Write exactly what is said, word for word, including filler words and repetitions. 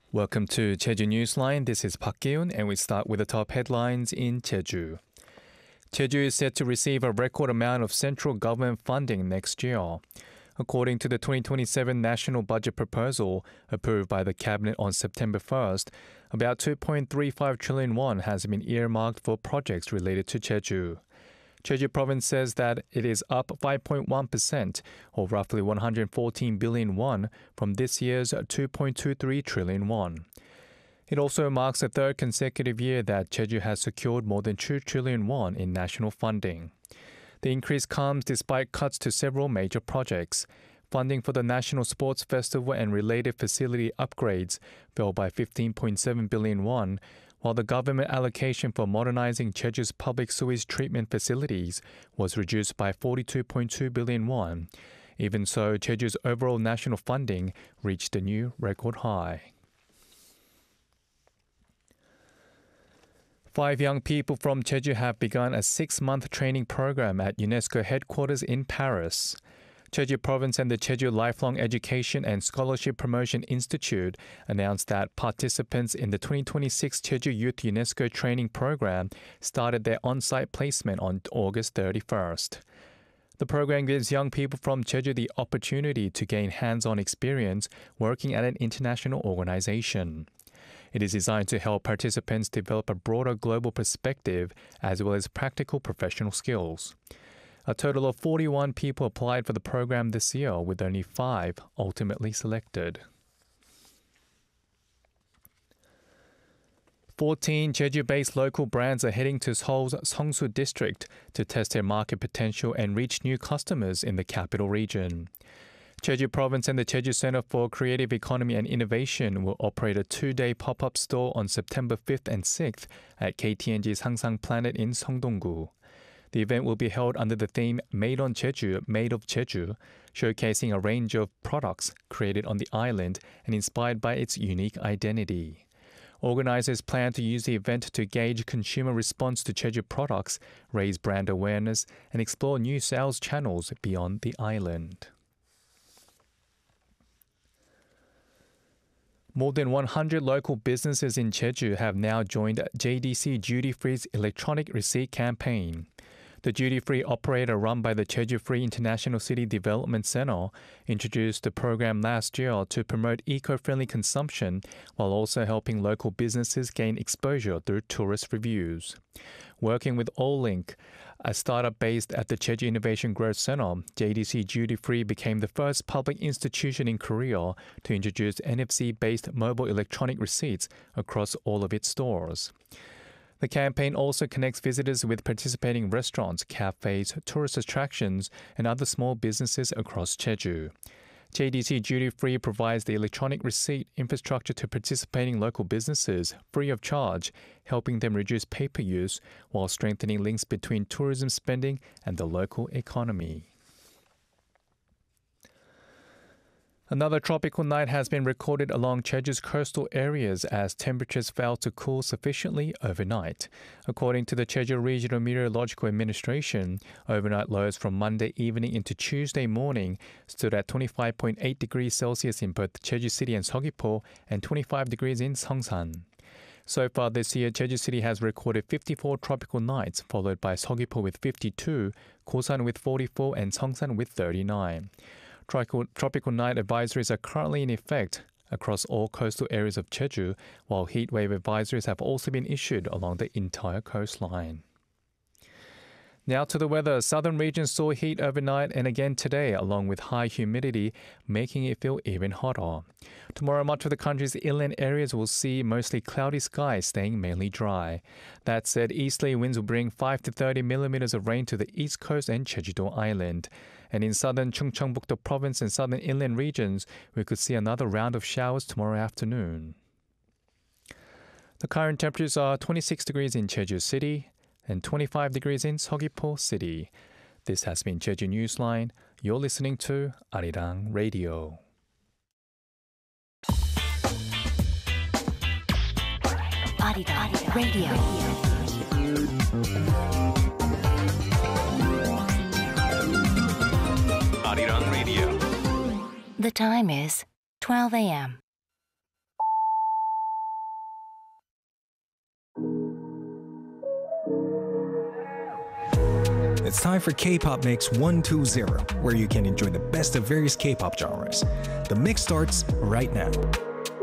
Welcome to Jeju Newsline. This is Park Gi-un, and we start with the top headlines in Jeju. Jeju is set to receive a record amount of central government funding next year. According to the twenty twenty-seven National Budget Proposal, approved by the Cabinet on September first, about two point three five trillion won has been earmarked for projects related to Jeju. Jeju Province says that it is up five point one percent, or roughly one hundred fourteen billion won, from this year's two point two three trillion won. It also marks the third consecutive year that Jeju has secured more than two trillion won in national funding. The increase comes despite cuts to several major projects. Funding for the National Sports Festival and related facility upgrades fell by fifteen point seven billion won, while the government allocation for modernizing Jeju's public sewage treatment facilities was reduced by forty-two point two billion won. Even so, Jeju's overall national funding reached a new record high. Five young people from Jeju have begun a six-month training program at UNESCO headquarters in Paris. Jeju Province and the Jeju Lifelong Education and Scholarship Promotion Institute announced that participants in the twenty twenty-six Jeju Youth UNESCO Training Program started their on-site placement on August thirty-first. The program gives young people from Jeju the opportunity to gain hands-on experience working at an international organization. It is designed to help participants develop a broader global perspective as well as practical professional skills. A total of forty-one people applied for the program this year, with only five ultimately selected. fourteen Jeju-based local brands are heading to Seoul's Seongsu district to test their market potential and reach new customers in the capital region. Jeju Province and the Jeju Center for Creative Economy and Innovation will operate a two-day pop-up store on September fifth and sixth at K T N G's Hangsang Planet in Seongdong-gu. The event will be held under the theme Made on Jeju, Made of Jeju, showcasing a range of products created on the island and inspired by its unique identity. Organizers plan to use the event to gauge consumer response to Jeju products, raise brand awareness, and explore new sales channels beyond the island. More than one hundred local businesses in Jeju have now joined J D C Duty Free's electronic receipt campaign. The duty-free operator run by the Jeju Free International City Development Center introduced the program last year to promote eco-friendly consumption while also helping local businesses gain exposure through tourist reviews. Working with Allink, a startup based at the Jeju Innovation Growth Center, J D C Duty Free became the first public institution in Korea to introduce N F C-based mobile electronic receipts across all of its stores. The campaign also connects visitors with participating restaurants, cafes, tourist attractions, and other small businesses across Jeju. J D C Duty Free provides the electronic receipt infrastructure to participating local businesses free of charge, helping them reduce paper use while strengthening links between tourism spending and the local economy. Another tropical night has been recorded along Jeju's coastal areas as temperatures failed to cool sufficiently overnight. According to the Jeju Regional Meteorological Administration, overnight lows from Monday evening into Tuesday morning stood at twenty-five point eight degrees Celsius in both Jeju City and Seogwipo and twenty-five degrees in Seongsan. So far this year, Jeju City has recorded fifty-four tropical nights, followed by Seogwipo with fifty-two, Kosan with forty-four, and Seongsan with thirty-nine. Tropical, tropical night advisories are currently in effect across all coastal areas of Jeju, while heat wave advisories have also been issued along the entire coastline. Now to the weather. Southern regions saw heat overnight and again today, along with high humidity, making it feel even hotter. Tomorrow, much of the country's inland areas will see mostly cloudy skies staying mainly dry. That said, easterly winds will bring five to thirty millimeters of rain to the east coast and Jeju-do Island. And in southern Chungcheongbuk-do Province and southern inland regions, we could see another round of showers tomorrow afternoon. The current temperatures are twenty-six degrees in Jeju City and twenty-five degrees in Seogwipo City. This has been Jeju Newsline. You're listening to Arirang Radio. Arirang Radio. Arirang Radio. The time is twelve a.m. It's time for K-Pop Mix one two zero, where you can enjoy the best of various K-pop genres. The mix starts right now.